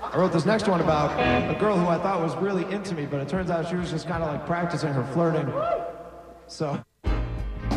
I wrote this next one about a girl who I thought was really into me, but it turns out she was just kind of like practicing her flirting. So.